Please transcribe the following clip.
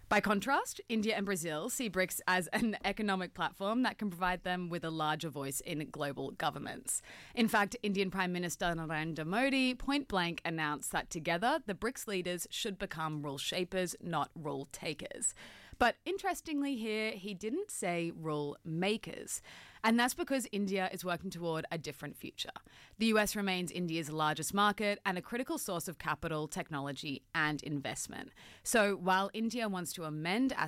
By contrast, India and Brazil see BRICS as an economic platform that can provide them with a larger voice in global governments. In fact, Indian Prime Minister Narendra Modi point blank announced that together the BRICS leaders should become rule shapers, not rule takers. But interestingly here, he didn't say rule makers. And that's because India is working toward a different future. The US remains India's largest market and a critical source of capital, technology, and investment. So while India wants to amend